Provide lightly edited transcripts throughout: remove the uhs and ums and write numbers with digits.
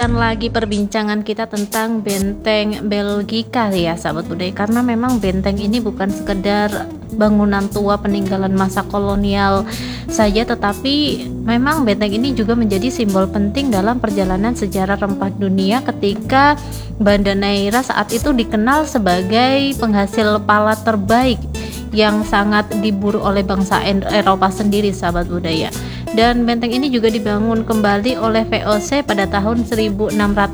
melanjutkan lagi perbincangan kita tentang benteng Belgika ya sahabat budaya, karena memang benteng ini bukan sekedar bangunan tua peninggalan masa kolonial saja, tetapi memang benteng ini juga menjadi simbol penting dalam perjalanan sejarah rempah dunia ketika Banda Neira saat itu dikenal sebagai penghasil pala terbaik yang sangat diburu oleh bangsa Eropa sendiri sahabat budaya. Dan benteng ini juga dibangun kembali oleh VOC pada tahun 1611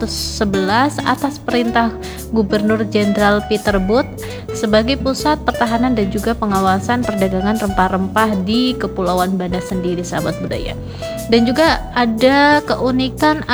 atas perintah Gubernur Jenderal Peter Booth sebagai pusat pertahanan dan juga pengawasan perdagangan rempah-rempah di Kepulauan Banda sendiri sahabat budaya. Dan juga ada keunikan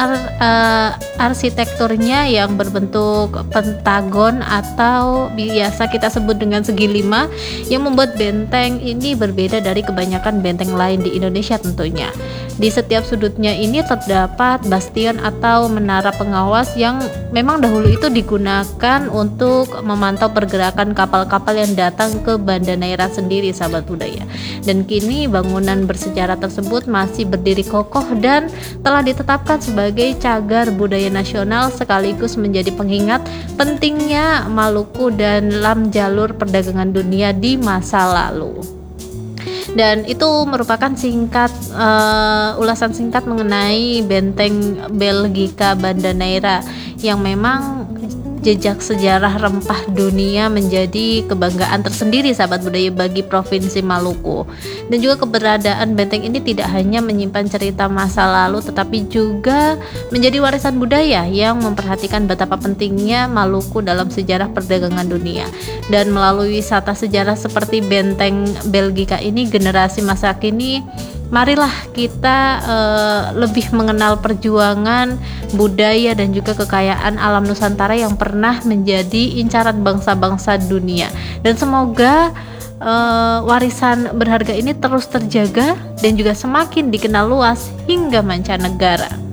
arsitekturnya yang berbentuk pentagon atau biasa kita sebut dengan segi lima, yang membuat benteng ini berbeda dari kebanyakan benteng lain di Indonesia tentunya. Di setiap sudutnya ini terdapat bastion atau menara pengawas yang memang dahulu itu digunakan untuk memantau pergerakan kapal-kapal yang datang ke Banda Neira sendiri sahabat budaya. Dan kini bangunan bersejarah tersebut masih berdiri kokoh dan telah ditetapkan sebagai cagar budaya nasional sekaligus menjadi pengingat pentingnya Maluku dalam jalur perdagangan dunia di masa lalu. Dan itu merupakan ulasan singkat mengenai benteng Belgika Banda Neira yang memang jejak sejarah rempah dunia menjadi kebanggaan tersendiri sahabat budaya bagi Provinsi Maluku. Dan juga keberadaan benteng ini tidak hanya menyimpan cerita masa lalu tetapi juga menjadi warisan budaya yang memperhatikan betapa pentingnya Maluku dalam sejarah perdagangan dunia. Dan melalui wisata sejarah seperti benteng Belgika ini, generasi masa kini marilah kita lebih mengenal perjuangan budaya dan juga kekayaan alam Nusantara yang pernah menjadi incaran bangsa-bangsa dunia. Dan semoga warisan berharga ini terus terjaga dan juga semakin dikenal luas hingga mancanegara.